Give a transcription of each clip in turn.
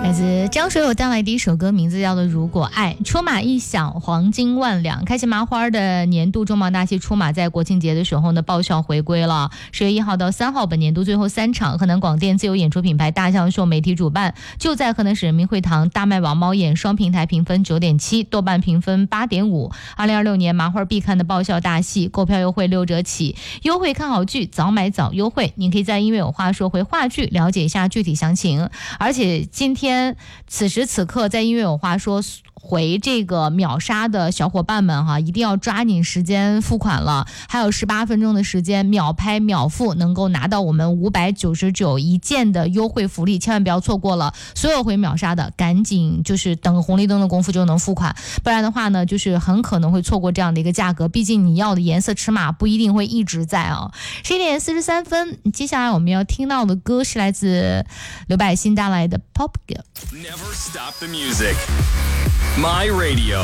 来自张学友带来的一首歌，名字叫做《如果爱》。出马一响，黄金万两。开心麻花的年度重磅大戏出马，在国庆节的时候呢，爆笑回归了。10月1号到3号，本年度最后3场，河南广电自由演出品牌大象秀媒体主办，就在河南省人民会堂大麦网猫眼双平台评分9.7，豆瓣评分8.5。2026年麻花必看的爆笑大戏，购票优惠6折起，优惠看好剧，早买早优惠。您可以在音乐有话说回话剧了解一下具体详情。而且今天此时此刻在音乐有话说回这个秒杀的小伙伴们哈，一定要抓紧时间付款了，还有18分钟的时间，秒拍秒付，能够拿到我们599一件的优惠福利，千万不要错过了。所有回秒杀的赶紧就是等红绿灯的功夫就能付款，不然的话呢就是很可能会错过这样的一个价格，毕竟你要的颜色尺码不一定会一直在啊。11点43分，接下来我们要听到的歌是来自刘柏辛带来的 Pop Girl。 Never stop the music. My Radio。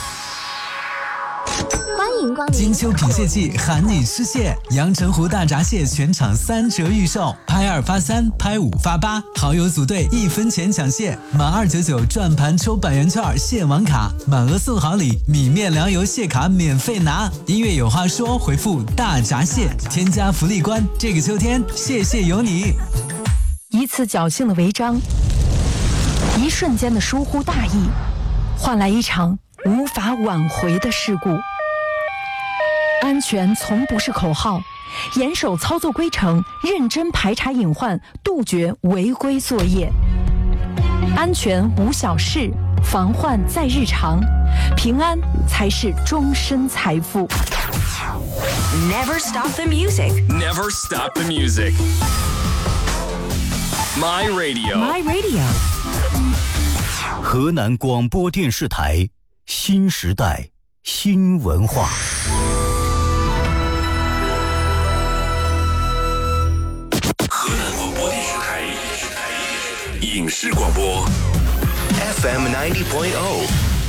欢迎光临金秋品蟹季喊你吃蟹，阳澄湖大闸蟹全场3折预售，拍2发3，拍5发8，好友组队1分钱抢蟹，满299转盘抽100元券蟹网卡，满额送好礼，米面粮油蟹卡免费拿。音乐有话说，回复大闸蟹，添加福利关，这个秋天蟹蟹有你。 一次侥幸的违章，一瞬间的疏忽大意，换来一场无法挽回的事故。安全从不是口号，严守操作规程，认真排查隐患，杜绝违规作业。安全无小事，防患在日常，平安才是终身财富。 Never stop the music. Never stop the music. My Radio。 My Radio。 河南广播电视台新时代新文化。 河南广播电视台影视广播 FM 90.0